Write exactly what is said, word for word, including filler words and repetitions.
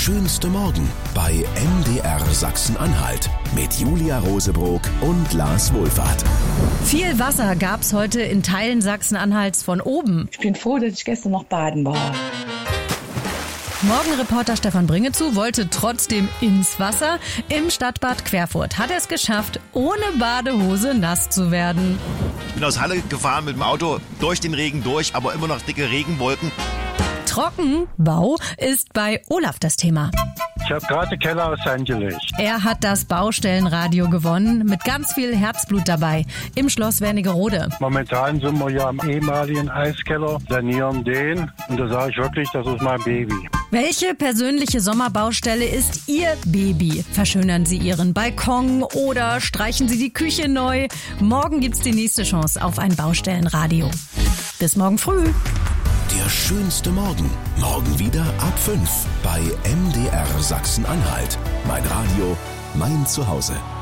schönste Morgen bei M D R Sachsen-Anhalt mit Julia Rosebrock und Lars Wohlfahrt. Viel Wasser gab's heute in Teilen Sachsen-Anhalts von oben. Ich bin froh, dass ich gestern noch baden war. Morgenreporter Stefan Bringezu wollte trotzdem ins Wasser. Im Stadtbad Querfurt hat er es geschafft, ohne Badehose nass zu werden. Ich bin aus Halle gefahren mit dem Auto durch den Regen durch, aber immer noch dicke Regenwolken. Trockenbau ist bei Olaf das Thema. Ich habe gerade den Keller aus Sand gelegt. Er hat das Baustellenradio gewonnen, mit ganz viel Herzblut dabei, im Schloss Wernigerode. Momentan sind wir ja am ehemaligen Eiskeller, sanieren den und da sage ich wirklich, das ist mein Baby. Welche persönliche Sommerbaustelle ist Ihr Baby? Verschönern Sie Ihren Balkon oder streichen Sie die Küche neu? Morgen gibt's die nächste Chance auf ein Baustellenradio. Bis morgen früh. Der schönste Morgen. Morgen wieder ab fünf bei M D R Sachsen-Anhalt. Mein Radio, mein Zuhause.